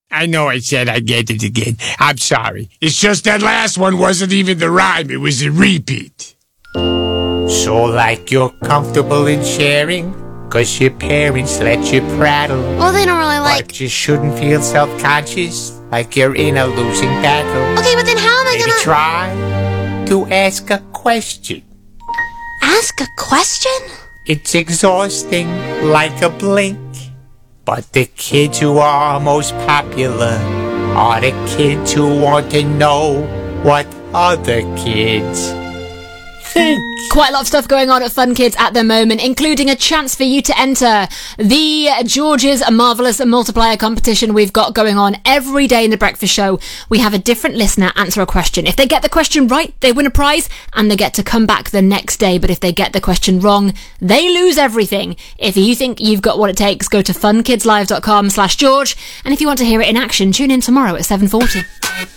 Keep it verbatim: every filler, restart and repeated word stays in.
I know I said I'd get it again. I'm sorry. It's just that last one wasn't even the rhyme. It was a repeat. So like you're comfortable in sharing, 'cause your parents let you prattle. Well, they don't really like... But you shouldn't feel self-conscious, like you're in a losing battle. Okay, but then how am I Maybe gonna... try to ask a question. Ask a question? It's exhausting, like a blink. But the kids who are most popular are the kids who want to know what other kids think. Quite a lot of stuff going on at Fun Kids at the moment, including a chance for you to enter the George's Marvellous Multiplier competition we've got going on every day in the breakfast show. We have a different listener answer a question. If they get the question right, they win a prize and they get to come back the next day. But if they get the question wrong, they lose everything. If you think you've got what it takes, go to funkidslive.com slash George. And if you want to hear it in action, tune in tomorrow at seven forty.